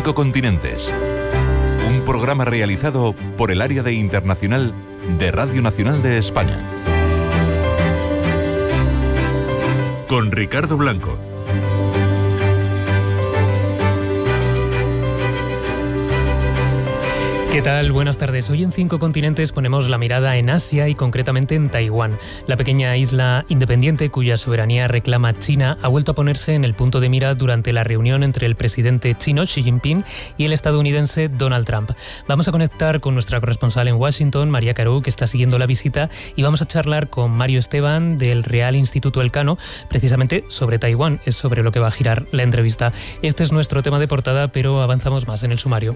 5 continentes. Un programa realizado por el Área de Internacional de Radio Nacional de España. Con Ricardo Blanco. ¿Qué tal? Buenas tardes. Hoy en 5 continentes ponemos la mirada en Asia y concretamente en Taiwán. La pequeña isla independiente cuya soberanía reclama China ha vuelto a ponerse en el punto de mira durante la reunión entre el presidente chino Xi Jinping y el estadounidense Donald Trump. Vamos a conectar con nuestra corresponsal en Washington, María Carou, que está siguiendo la visita, y vamos a charlar con Mario Esteban del Real Instituto Elcano, precisamente sobre Taiwán. Es sobre lo que va a girar la entrevista. Este es nuestro tema de portada, pero avanzamos más en el sumario.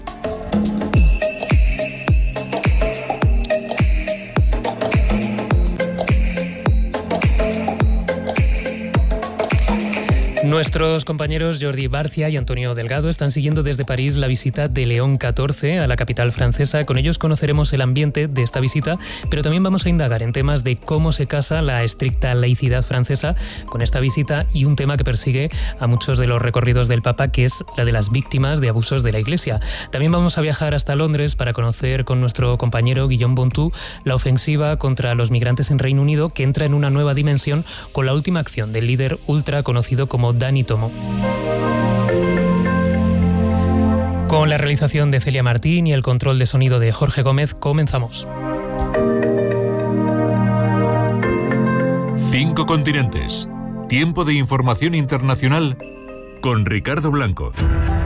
Nuestros compañeros Jordi Barcia y Antonio Delgado están siguiendo desde París la visita de León XIV a la capital francesa. Con ellos conoceremos el ambiente de esta visita, pero también vamos a indagar en temas de cómo se casa la estricta laicidad francesa con esta visita y un tema que persigue a muchos de los recorridos del Papa, que es la de las víctimas de abusos de la Iglesia. También vamos a viajar hasta Londres para conocer con nuestro compañero Guillaume Bontou la ofensiva contra los migrantes en Reino Unido, que entra en una nueva dimensión con la última acción del líder ultra conocido como Dani Tomo. Con la realización de Celia Martín y el control de sonido de Jorge Gómez, comenzamos. 5 continentes. Tiempo de información internacional con Ricardo Blanco.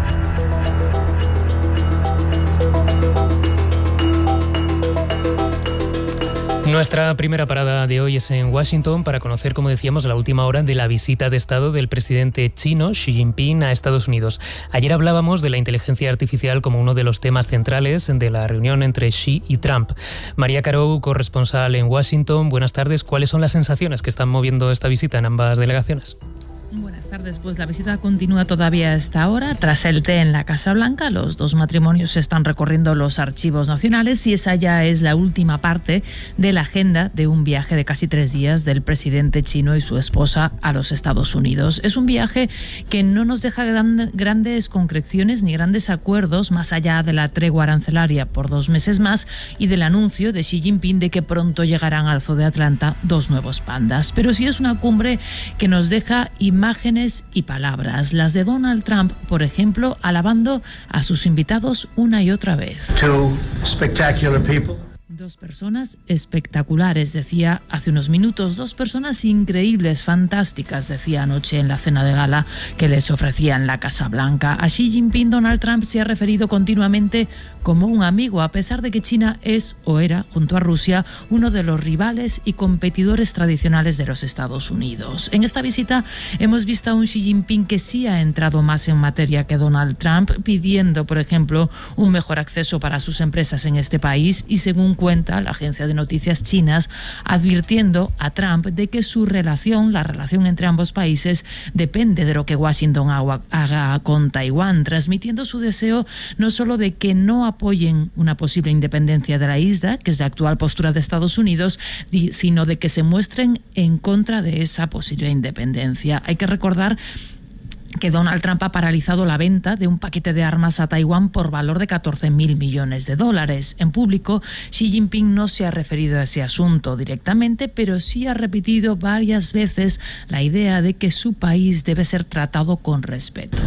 Nuestra primera parada de hoy es en Washington para conocer, como decíamos, la última hora de la visita de Estado del presidente chino Xi Jinping a Estados Unidos. Ayer hablábamos de la inteligencia artificial como uno de los temas centrales de la reunión entre Xi y Trump. María Carou, corresponsal en Washington, buenas tardes. ¿Cuáles son las sensaciones que están moviendo esta visita en ambas delegaciones? Buenas tardes, pues la visita continúa todavía a esta hora. Tras el té en la Casa Blanca, los dos matrimonios están recorriendo los archivos nacionales y esa ya es la última parte de la agenda de un viaje de casi 3 días del presidente chino y su esposa a los Estados Unidos. Es un viaje que no nos deja grandes concreciones ni grandes acuerdos más allá de la tregua arancelaria por 2 meses más y del anuncio de Xi Jinping de que pronto llegarán al Zoo de Atlanta 2 nuevos pandas. Pero sí es una cumbre que nos deja imágenes y palabras, las de Donald Trump, por ejemplo, alabando a sus invitados una y otra vez. 2 spectacular people. 2 personas espectaculares, decía hace unos minutos. 2 personas increíbles, fantásticas, decía anoche en la cena de gala que les ofrecía en la Casa Blanca. A Xi Jinping, Donald Trump se ha referido continuamente como un amigo, a pesar de que China es o era, junto a Rusia, uno de los rivales y competidores tradicionales de los Estados Unidos. En esta visita hemos visto a un Xi Jinping que sí ha entrado más en materia que Donald Trump, pidiendo, por ejemplo, un mejor acceso para sus empresas en este país y, según cuenta la agencia de noticias chinas, advirtiendo a Trump de que la relación entre ambos países depende de lo que Washington haga con Taiwán, transmitiendo su deseo no solo de que no apoyen una posible independencia de la isla, que es la actual postura de Estados Unidos, sino de que se muestren en contra de esa posible independencia. Hay que recordar que Donald Trump ha paralizado la venta de un paquete de armas a Taiwán por valor de $14.000 millones. En público, Xi Jinping no se ha referido a ese asunto directamente, pero sí ha repetido varias veces la idea de que su país debe ser tratado con respeto.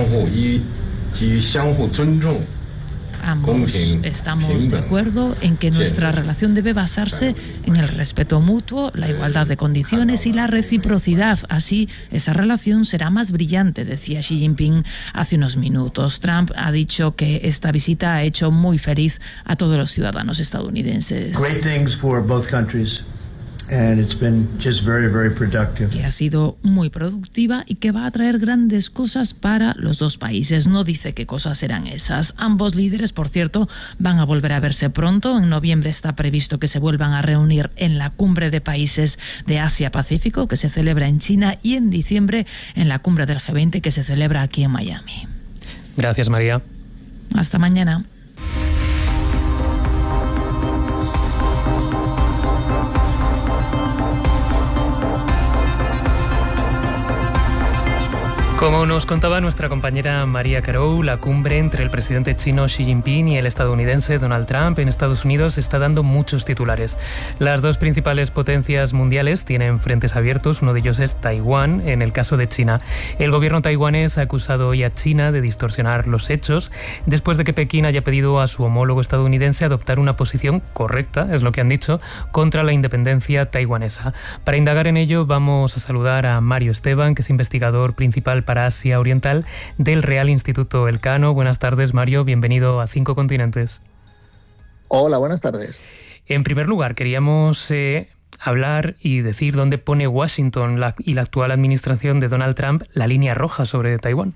Ambos estamos de acuerdo en que nuestra relación debe basarse en el respeto mutuo, la igualdad de condiciones y la reciprocidad. Así, esa relación será más brillante, decía Xi Jinping hace unos minutos. Trump ha dicho que esta visita ha hecho muy feliz a todos los ciudadanos estadounidenses. Great things for both countries. And it's been just very, very productive. Que ha sido muy productiva y que va a traer grandes cosas para los dos países. No dice qué cosas serán esas. Ambos líderes, por cierto, van a volver a verse pronto. En noviembre está previsto que se vuelvan a reunir en la Cumbre de Países de Asia-Pacífico, que se celebra en China, y en diciembre en la Cumbre del G20, que se celebra aquí en Miami. Gracias, María. Hasta mañana. Como nos contaba nuestra compañera María Carou, la cumbre entre el presidente chino Xi Jinping y el estadounidense Donald Trump en Estados Unidos está dando muchos titulares. Las dos principales potencias mundiales tienen frentes abiertos, uno de ellos es Taiwán, en el caso de China. El gobierno taiwanés ha acusado hoy a China de distorsionar los hechos, después de que Pekín haya pedido a su homólogo estadounidense adoptar una posición correcta, es lo que han dicho, contra la independencia taiwanesa. Para indagar en ello vamos a saludar a Mario Esteban, que es investigador principal para Asia Oriental del Real Instituto Elcano. Buenas tardes, Mario, bienvenido a 5 Continentes. Hola, buenas tardes. En primer lugar, queríamos hablar y decir dónde pone Washington y la actual administración de Donald Trump la línea roja sobre Taiwán.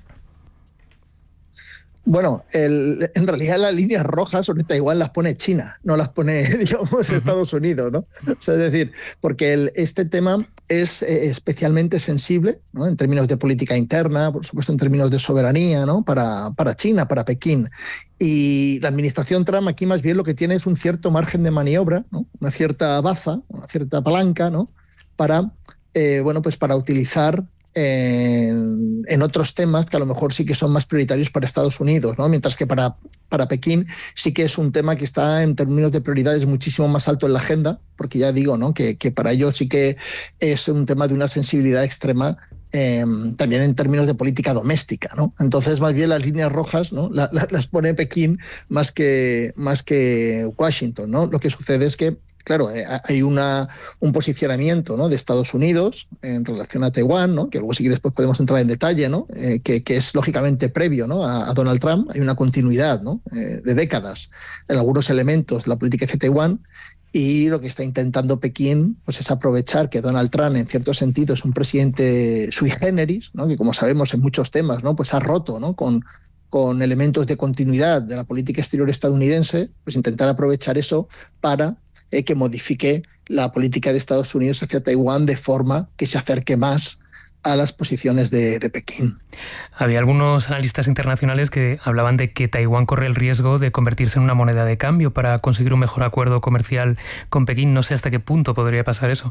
Bueno, en realidad las líneas rojas sobre Taiwán las pone China, no las pone, digamos, Estados Unidos, ¿no? O sea, es decir, porque este tema es especialmente sensible, ¿no? En términos de política interna, por supuesto en términos de soberanía, ¿no? Para China, para Pekín. Y la administración Trump aquí más bien lo que tiene es un cierto margen de maniobra, ¿no? Una cierta baza, una cierta palanca, ¿no? Para utilizar en otros temas que a lo mejor sí que son más prioritarios para Estados Unidos, ¿no? Mientras que para Pekín sí que es un tema que está en términos de prioridades muchísimo más alto en la agenda, porque ya digo, ¿no? que para ellos sí que es un tema de una sensibilidad extrema, también en términos de política doméstica, ¿no? Entonces más bien las líneas rojas, ¿no? las pone Pekín más que Washington, ¿no? Lo que sucede es que claro, hay un posicionamiento, ¿no? de Estados Unidos en relación a Taiwán, ¿no? que luego si quieres pues podemos entrar en detalle, ¿no? que es lógicamente previo, ¿no? a Donald Trump. Hay una continuidad, ¿no? De décadas en algunos elementos de la política de Taiwán, y lo que está intentando Pekín pues es aprovechar que Donald Trump en cierto sentido es un presidente sui generis, ¿no? que como sabemos en muchos temas, ¿no? pues ha roto, ¿no? con elementos de continuidad de la política exterior estadounidense, pues intentar aprovechar eso para que modifique la política de Estados Unidos hacia Taiwán de forma que se acerque más a las posiciones de Pekín. Había algunos analistas internacionales que hablaban de que Taiwán corre el riesgo de convertirse en una moneda de cambio para conseguir un mejor acuerdo comercial con Pekín. No sé hasta qué punto podría pasar eso.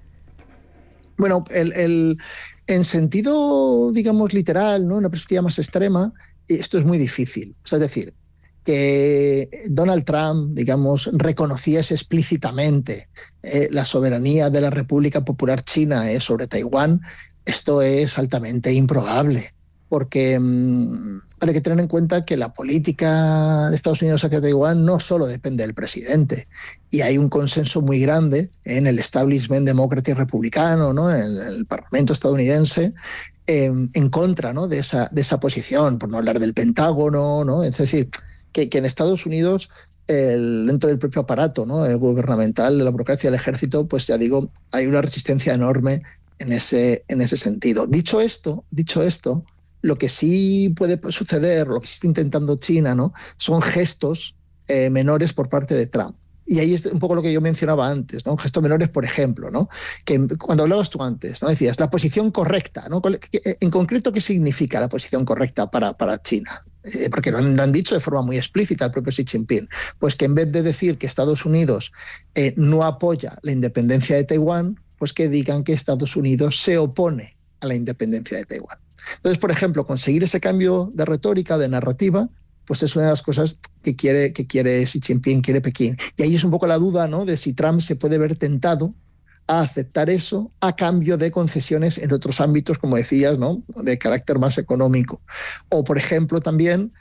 Bueno, en sentido, digamos, literal, ¿no? En una perspectiva más extrema, esto es muy difícil. O sea, es decir, que Donald Trump, digamos, reconociese explícitamente la soberanía de la República Popular China sobre Taiwán, esto es altamente improbable, porque hay que tener en cuenta que la política de Estados Unidos hacia Taiwán no solo depende del presidente, y hay un consenso muy grande en el establishment demócrata y republicano, ¿no? en el Parlamento estadounidense, en contra, ¿no? de esa posición, por no hablar del Pentágono, ¿no? Es decir, que en Estados Unidos, dentro del propio aparato, ¿no? gubernamental, de la burocracia del ejército, pues ya digo, hay una resistencia enorme en ese sentido. Dicho esto, lo que sí puede suceder, lo que sí está intentando China, ¿no? son gestos menores por parte de Trump. Y ahí es un poco lo que yo mencionaba antes, ¿no? Gestos menores, por ejemplo, ¿no? Que cuando hablabas tú antes, ¿no? Decías la posición correcta, ¿no? En concreto, ¿qué significa la posición correcta para China? Porque lo han dicho de forma muy explícita el propio Xi Jinping, pues que en vez de decir que Estados Unidos no apoya la independencia de Taiwán, pues que digan que Estados Unidos se opone a la independencia de Taiwán. Entonces, por ejemplo, conseguir ese cambio de retórica, de narrativa, pues es una de las cosas que quiere Xi Jinping, quiere Pekín. Y ahí es un poco la duda, ¿no? de si Trump se puede ver tentado a aceptar eso a cambio de concesiones en otros ámbitos, como decías, ¿no? de carácter más económico. O, por ejemplo, también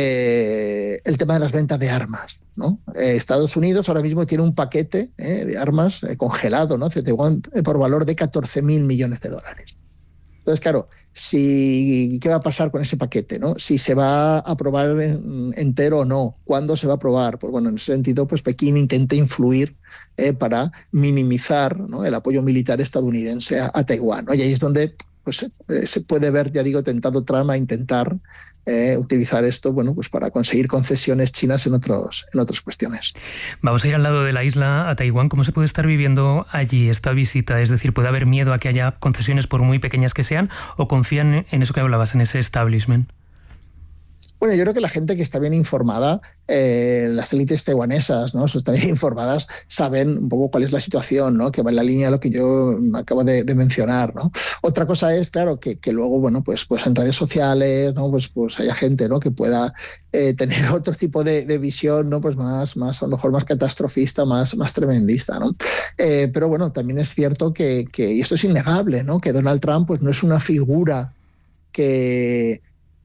el tema de las ventas de armas, ¿no? Estados Unidos ahora mismo tiene un paquete de armas congelado, ¿no? por valor de $14.000 millones. Entonces, claro, ¿qué va a pasar con ese paquete, ¿no? Si se va a aprobar entero o no, cuándo se va a aprobar. Pues bueno, en ese sentido, pues Pekín intenta influir para minimizar, ¿no? el apoyo militar estadounidense a Taiwán, ¿no? Y ahí es donde pues, se puede ver, ya digo, tentado Trump a intentar utilizar esto, bueno, pues para conseguir concesiones chinas en otras cuestiones. Vamos a ir al lado de la isla, a Taiwán. ¿Cómo se puede estar viviendo allí esta visita? Es decir, ¿puede haber miedo a que haya concesiones por muy pequeñas que sean, o confían en eso que hablabas, en ese establishment? Bueno, yo creo que la gente que está bien informada, las élites taiwanesas, ¿no? Están bien informadas, saben un poco cuál es la situación, ¿no? Que va en la línea de lo que yo acabo de mencionar, ¿no? Otra cosa es, claro, que luego, bueno, pues en redes sociales, ¿no? Pues haya gente, ¿no? Que pueda tener otro tipo de visión, ¿no? Pues más a lo mejor más catastrofista, más tremendista, ¿no? Pero bueno, también es cierto que y esto es innegable, ¿no? Que Donald Trump pues no es una figura que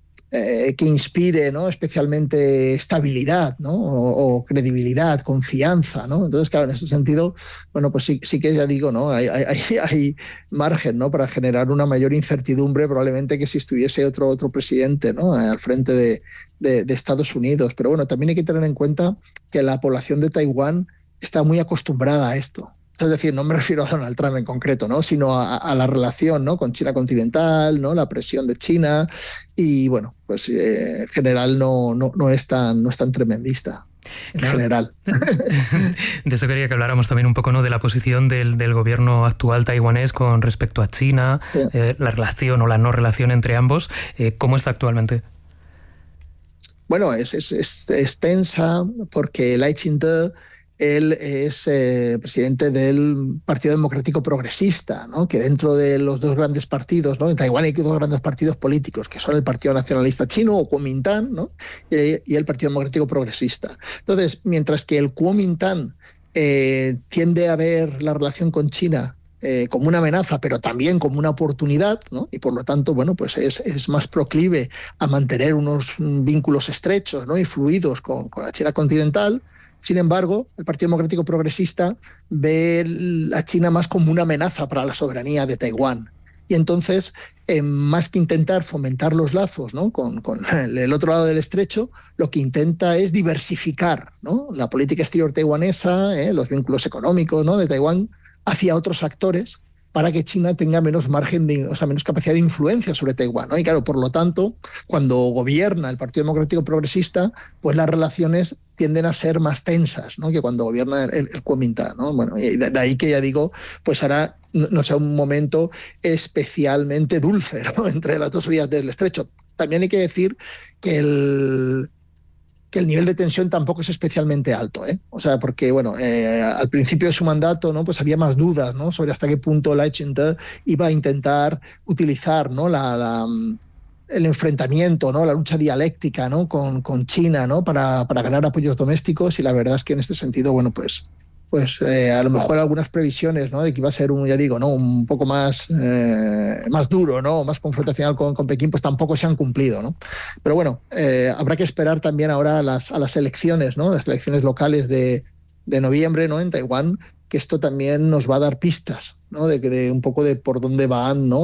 inspire, ¿no? Especialmente estabilidad, ¿no? O credibilidad, confianza, ¿no? Entonces, claro, en ese sentido, bueno, pues sí que ya digo, ¿no? Hay margen, ¿no? Para generar una mayor incertidumbre probablemente que si estuviese otro presidente, ¿no? Al frente de Estados Unidos. Pero bueno, también hay que tener en cuenta que la población de Taiwán está muy acostumbrada a esto. Es decir, no me refiero a Donald Trump en concreto, ¿no? Sino a la relación, ¿no? Con China continental, ¿no? La presión de China y, bueno, pues en general no es tan tremendista. En general. De eso quería que habláramos también un poco, ¿no? De la posición del gobierno actual taiwanés con respecto a China, sí. La relación o la no relación entre ambos. ¿Cómo está actualmente? Bueno, es tensa porque Lai Ching-te, él es presidente del Partido Democrático Progresista, ¿no? Que dentro de los dos grandes partidos, ¿no? En Taiwán hay dos grandes partidos políticos, que son el Partido Nacionalista Chino, o Kuomintang, ¿no? Y el Partido Democrático Progresista. Entonces, mientras que el Kuomintang tiende a ver la relación con China como una amenaza, pero también como una oportunidad, ¿no? Y por lo tanto, bueno, pues es más proclive a mantener unos vínculos estrechos, ¿no? Y fluidos con la China continental. Sin embargo, el Partido Democrático Progresista ve a China más como una amenaza para la soberanía de Taiwán. Y entonces, más que intentar fomentar los lazos, ¿no? con el otro lado del estrecho, lo que intenta es diversificar, ¿no? La política exterior taiwanesa, los vínculos económicos, ¿no? de Taiwán hacia otros actores, para que China tenga menos margen, menos capacidad de influencia sobre Taiwán, ¿no? Y claro, por lo tanto, cuando gobierna el Partido Democrático Progresista, pues las relaciones tienden a ser más tensas, ¿no? Que cuando gobierna el Kuomintang, ¿no? Bueno, y de ahí que ya digo, pues ahora no sea un momento especialmente dulce, ¿no? Entre las dos orillas del estrecho. También hay que decir que el nivel de tensión tampoco es especialmente alto, ¿eh? O sea, porque, bueno, al principio de su mandato, ¿no? Pues había más dudas, ¿no? Sobre hasta qué punto Lai Ching-te iba a intentar utilizar, ¿no? El enfrentamiento, ¿no? La lucha dialéctica, ¿no? Con China, ¿no? Para ganar apoyos domésticos, y la verdad es que en este sentido, bueno, pues a lo mejor algunas previsiones, ¿no? De que iba a ser un poco más duro, ¿no? Más confrontacional con Pekín, pues tampoco se han cumplido, ¿no? Pero bueno, habrá que esperar también ahora a las elecciones, ¿no? Las elecciones locales de noviembre, ¿no? En Taiwán, que esto también nos va a dar pistas, ¿no? De un poco de por dónde van, ¿no?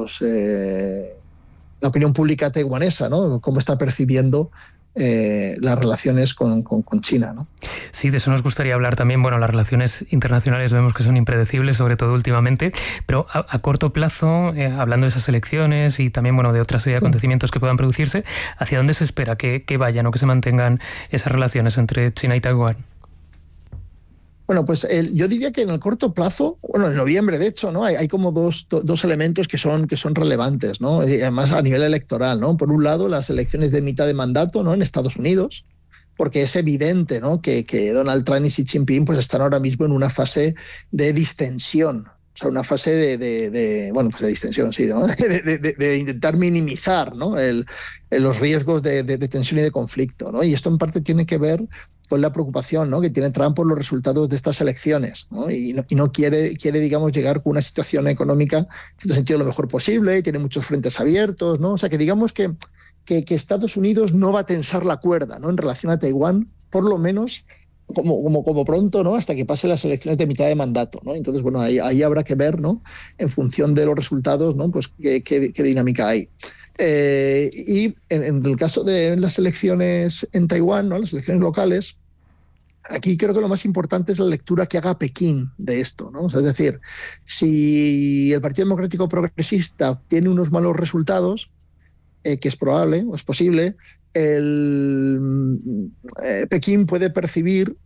La opinión pública taiwanesa, ¿no? Cómo está percibiendo las relaciones con China, ¿no? Sí, de eso nos gustaría hablar también. Bueno, las relaciones internacionales vemos que son impredecibles, sobre todo últimamente, pero a corto plazo, hablando de esas elecciones y también, bueno, de otra serie de acontecimientos que puedan producirse, ¿hacia dónde se espera que vayan o que se mantengan esas relaciones entre China y Taiwán? Bueno, pues yo diría que en el corto plazo, bueno, en noviembre de hecho, ¿no? Hay como dos elementos que son relevantes, ¿no? Y además a nivel electoral, ¿no? Por un lado, las elecciones de mitad de mandato, ¿no? En Estados Unidos, porque es evidente, ¿no? que Donald Trump y Xi Jinping pues están ahora mismo en una fase de distensión. O sea, una fase de distensión, sí, ¿no? de intentar minimizar, ¿no? los riesgos de tensión y de conflicto, ¿no? Y esto en parte tiene que ver con la preocupación, ¿no? Que tiene Trump por los resultados de estas elecciones, ¿no? Y no quiere, digamos, llegar con una situación económica, en este sentido, lo mejor posible, y tiene muchos frentes abiertos, ¿no? O sea, que digamos que Estados Unidos no va a tensar la cuerda, ¿no? En relación a Taiwán, por lo menos como pronto, ¿no? Hasta que pasen las elecciones de mitad de mandato, ¿no? Entonces, bueno, ahí habrá que ver, ¿no? En función de los resultados, ¿no? Pues qué dinámica hay. Y en el caso de las elecciones en Taiwán, ¿no? Las elecciones locales, aquí creo que lo más importante es la lectura que haga Pekín de esto, ¿no? O sea, es decir, si el Partido Democrático Progresista tiene unos malos resultados, que es probable o es posible, Pekín puede percibir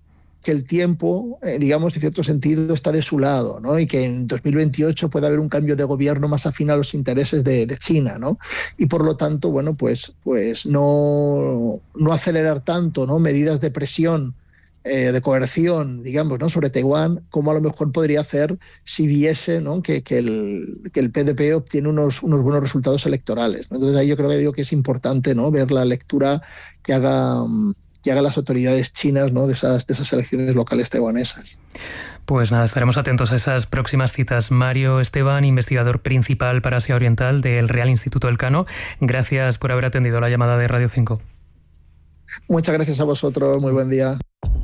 el tiempo, digamos, en cierto sentido, está de su lado, ¿no? Y que en 2028 puede haber un cambio de gobierno más afín a los intereses de China, ¿no? Y por lo tanto, bueno, pues no acelerar tanto, ¿no? Medidas de presión, de coerción, digamos, ¿no? Sobre Taiwán, como a lo mejor podría hacer si viese, ¿no? que el PDP obtiene unos buenos resultados electorales, ¿no? Entonces ahí yo creo que es importante, ¿no? Ver la lectura que hagan las autoridades chinas, ¿no? de esas elecciones locales taiwanesas. Pues nada, estaremos atentos a esas próximas citas. Mario Esteban, investigador principal para Asia Oriental del Real Instituto Elcano, gracias por haber atendido la llamada de Radio 5. Muchas gracias a vosotros, muy buen día.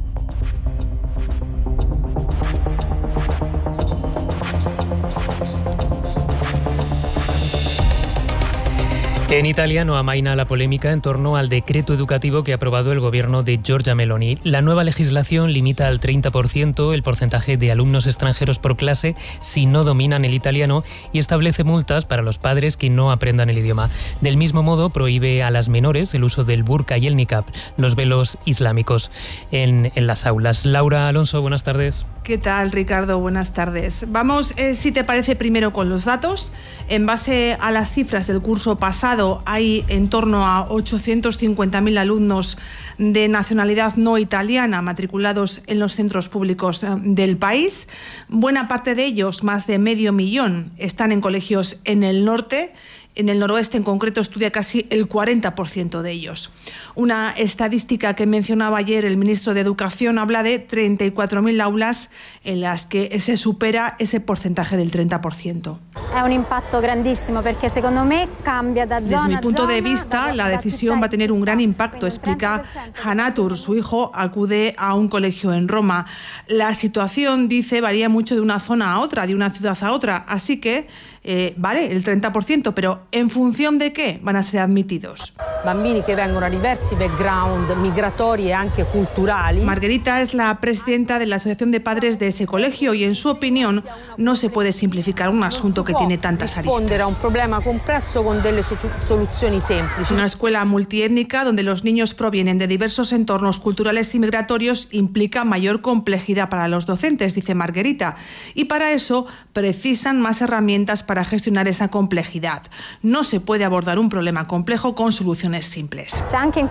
En Italia no amaina la polémica en torno al decreto educativo que ha aprobado el gobierno de Giorgia Meloni. La nueva legislación limita al 30% el porcentaje de alumnos extranjeros por clase si no dominan el italiano y establece multas para los padres que no aprendan el idioma. Del mismo modo, prohíbe a las menores el uso del burka y el niqab, los velos islámicos, en las aulas. Laura Alonso, buenas tardes. ¿Qué tal, Ricardo? Buenas tardes. Vamos, si te parece, primero con los datos. En base a las cifras del curso pasado, hay en torno a 850.000 alumnos de nacionalidad no italiana matriculados en los centros públicos del país. Buena parte de ellos, más de 500.000, están en colegios en el norte. En el noroeste, en concreto, estudia casi el 40% de ellos. Una estadística que mencionaba ayer el ministro de Educación habla de 34.000 aulas en las que se supera ese porcentaje del 30%. Es un impacto grandísimo porque, según me, cambia de zona. Desde mi punto de vista, la decisión va a tener un gran impacto, explica Hanatur. Su hijo acude a un colegio en Roma. La situación, dice, varía mucho de una zona a otra, de una ciudad a otra, así que vale el 30%, pero ¿en función de qué van a ser admitidos? Bambini que vengono a diversi background migratori e anche culturali. Margherita es la presidenta de la asociación de padres de ese colegio y, en su opinión, no se puede simplificar un asunto que tiene tantas aristas. Rispondere a un problema complesso con delle soluzioni semplici. Una escuela multiétnica donde los niños provienen de diversos entornos culturales y migratorios implica mayor complejidad para los docentes, dice Margherita, y para eso precisan más herramientas para gestionar esa complejidad. No se puede abordar un problema complejo con soluciones simples.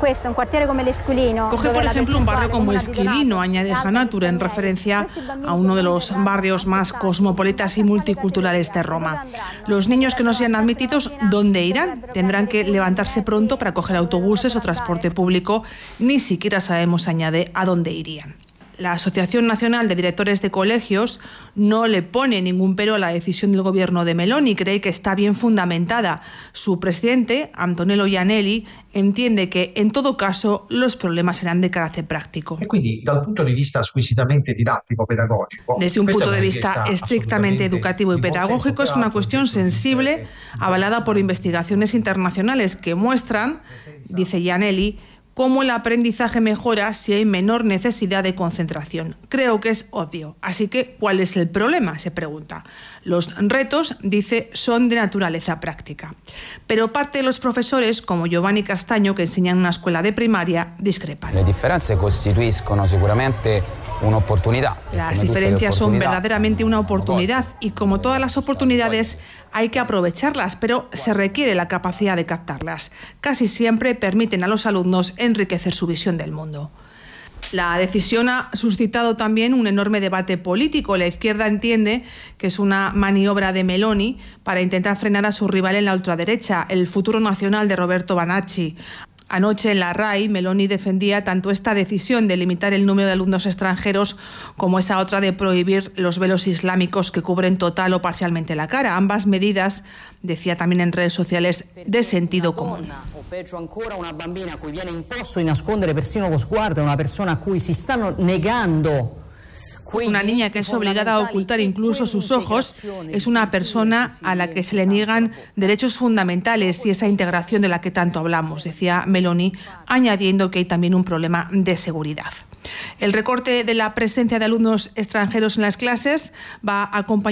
Coge, por ejemplo, un barrio como Esquilino, añade Hanatur, en referencia a uno de los barrios más cosmopolitas y multiculturales de Roma. Los niños que no sean admitidos, ¿dónde irán? Tendrán que levantarse pronto para coger autobuses o transporte público. Ni siquiera sabemos, añade, a dónde irían. La Asociación Nacional de Directores de Colegios no le pone ningún pero a la decisión del gobierno de Meloni, cree que está bien fundamentada. Su presidente, Antonello Iannelli, entiende que, en todo caso, los problemas serán de carácter práctico. Desde un punto de vista estrictamente educativo y pedagógico, es una cuestión sensible, avalada por investigaciones internacionales que muestran, dice Iannelli, cómo el aprendizaje mejora si hay menor necesidad de concentración. Creo que es obvio. Así que, ¿cuál es el problema?, se pregunta. Los retos, dice, son de naturaleza práctica. Pero parte de los profesores, como Giovanni Castaño, que enseña en una escuela de primaria, discrepan. Le differenze costituiscono sicuramente un'opportunità. Las diferencias son verdaderamente una oportunidad y, como todas las oportunidades, hay que aprovecharlas, pero se requiere la capacidad de captarlas. Casi siempre permiten a los alumnos enriquecer su visión del mundo. La decisión ha suscitado también un enorme debate político. La izquierda entiende que es una maniobra de Meloni para intentar frenar a su rival en la ultraderecha, el Futuro Nacional de Roberto Banacci. Anoche en la RAI, Meloni defendía tanto esta decisión de limitar el número de alumnos extranjeros como esa otra de prohibir los velos islámicos que cubren total o parcialmente la cara. Ambas medidas, decía también en redes sociales, de sentido común. O peggio ancora, una bambina a cui viene imposto di nascondere persino lo sguardo, una persona a cui si stanno negando. Una niña que es obligada a ocultar incluso sus ojos es una persona a la que se le niegan derechos fundamentales y esa integración de la que tanto hablamos, decía Meloni, añadiendo que hay también un problema de seguridad. El recorte de la presencia de alumnos extranjeros en las clases va acompañado